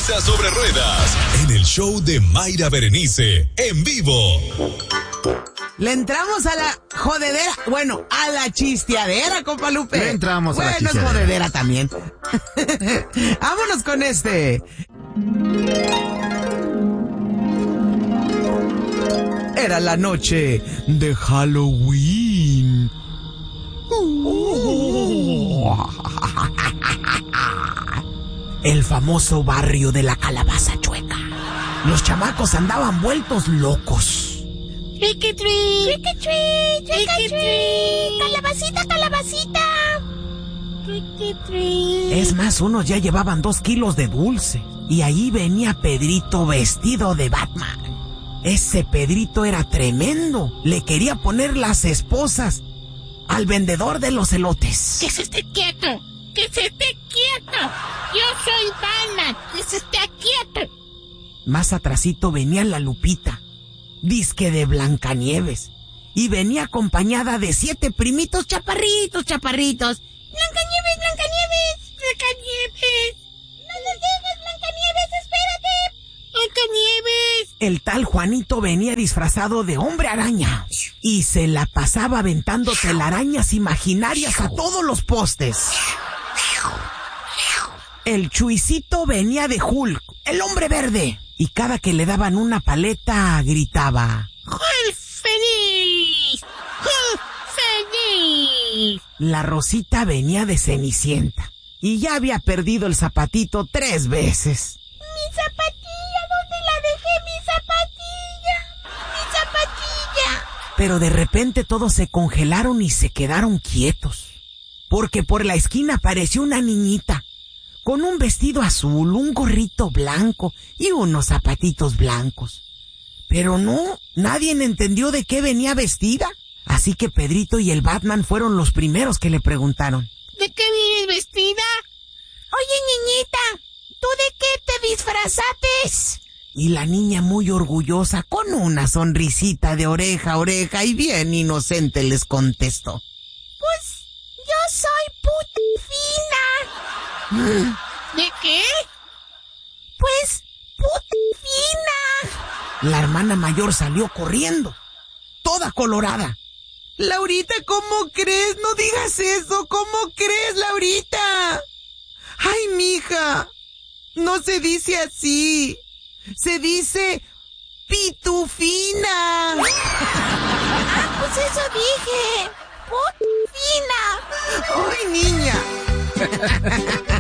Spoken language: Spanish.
Risa sobre ruedas en el show de Mayra Berenice en vivo. Le entramos a la jodedera, bueno, a la chisteadera, compa Lupe. Le entramos a la chisteadera. Bueno, es jodedera también. Vámonos con este. Era la noche de Halloween. El famoso barrio de la calabaza chueca. Los chamacos andaban vueltos locos. Trick or treat, trick or treat, trick or treat, calabacita, calabacita. Trick or treat. Es más, unos ya llevaban 2 kilos de dulce. Y ahí venía Pedrito vestido de Batman. Ese Pedrito era tremendo. Le quería poner las esposas al vendedor de los elotes. Que se esté quieto, que se esté quieto. Yo soy Batman, que se esté quieto. Más atrasito venía la Lupita, disque de Blancanieves, y venía acompañada de 7 primitos chaparritos. Blancanieves, Blancanieves, Blancanieves. No nos dejes, Blancanieves, espérate. Blancanieves. El tal Juanito venía disfrazado de hombre araña y se la pasaba aventando telarañas imaginarias a todos los postes. El Chuicito venía de Hulk, el hombre verde, y cada que le daban una paleta gritaba: ¡Hulk feliz! ¡Hulk feliz! La Rosita venía de Cenicienta y ya había perdido el zapatito 3 veces. ¡Mi zapatilla! ¿Dónde la dejé? ¡Mi zapatilla! ¡Mi zapatilla! Pero de repente todos se congelaron y se quedaron quietos, porque por la esquina apareció una niñita con un vestido azul, un gorrito blanco y unos zapatitos blancos. Pero no, nadie entendió de qué venía vestida. Así que Pedrito y el Batman fueron los primeros que le preguntaron: ¿de qué vienes vestida? Oye, niñita, ¿tú de qué te disfrazates? Y la niña, muy orgullosa, con una sonrisita de oreja a oreja y bien inocente, les contestó: pues yo soy puta fina. ¿De qué? Pues puta fina. La hermana mayor salió corriendo, toda colorada. Laurita, ¿cómo crees? No digas eso. ¿Cómo crees, Laurita? Ay, mija, no se dice así. Se dice pitufina. Ah, pues eso dije. Puta fina. Ay, niña.